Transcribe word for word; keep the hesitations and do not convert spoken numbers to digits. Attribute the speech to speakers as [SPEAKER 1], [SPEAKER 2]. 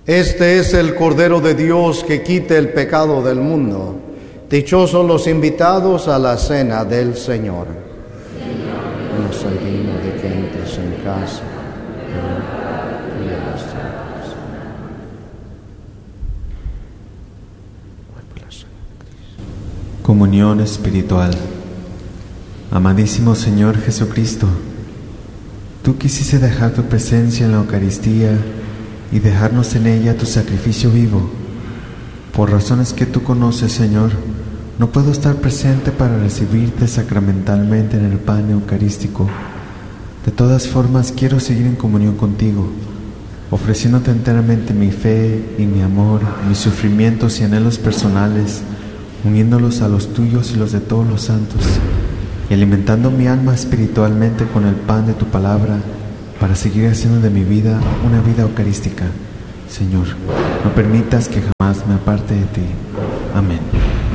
[SPEAKER 1] Este es el Cordero de Dios que quita el pecado del mundo. Dichosos los invitados a la cena del Señor. No soy digno de que entres en casa.
[SPEAKER 2] Comunión espiritual. Amadísimo Señor Jesucristo, tú quisiste dejar tu presencia en la Eucaristía y dejarnos en ella tu sacrificio vivo. Por razones que tú conoces, Señor, no puedo estar presente para recibirte sacramentalmente en el pan eucarístico. De todas formas, quiero seguir en comunión contigo, ofreciéndote enteramente mi fe y mi amor, mis sufrimientos y anhelos personales, uniéndolos a los tuyos y los de todos los santos, y alimentando mi alma espiritualmente con el pan de tu palabra, para seguir haciendo de mi vida una vida eucarística. Señor, no permitas que jamás me aparte de ti. Amén.